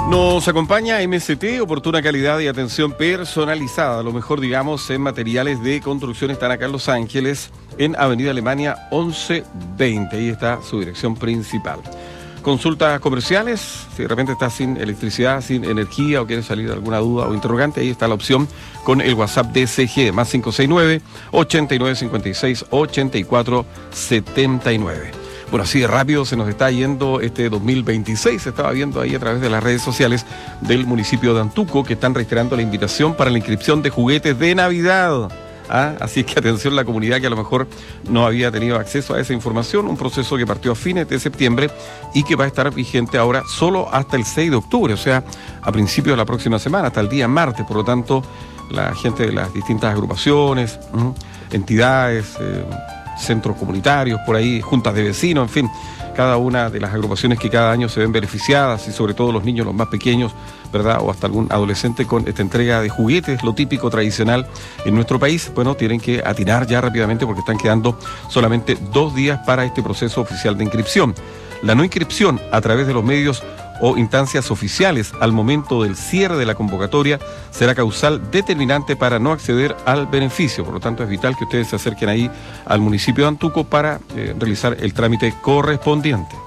Nos acompaña MST, oportuna calidad y atención personalizada, lo mejor digamos en materiales de construcción. Están acá en Los Ángeles, en Avenida Alemania 1120, ahí está su dirección principal. Consultas comerciales, si de repente estás sin electricidad, sin energía o quieres salir de alguna duda o interrogante, ahí está la opción con el WhatsApp de CG, más 569-8956-8479. Bueno, así de rápido se nos está yendo este 2026. Se estaba viendo ahí a través de las redes sociales del municipio de Antuco que están reiterando la invitación para la inscripción de juguetes de Navidad. Así que atención la comunidad que a lo mejor no había tenido acceso a esa información. Un proceso que partió a fines de septiembre y que va a estar vigente ahora solo hasta el 6 de octubre, o sea, a principios de la próxima semana, hasta el día martes. Por lo tanto, la gente de las distintas agrupaciones, entidades, centros comunitarios, por ahí, juntas de vecinos, en fin, cada una de las agrupaciones que cada año se ven beneficiadas y sobre todo los niños, los más pequeños, ¿verdad? O hasta algún adolescente con esta entrega de juguetes, lo típico, tradicional en nuestro país. Bueno, tienen que atinar ya rápidamente porque están quedando solamente 2 días para este proceso oficial de inscripción. La no inscripción a través de los medios o instancias oficiales al momento del cierre de la convocatoria será causal determinante para no acceder al beneficio. Por lo tanto, es vital que ustedes se acerquen ahí al municipio de Antuco para realizar el trámite correspondiente.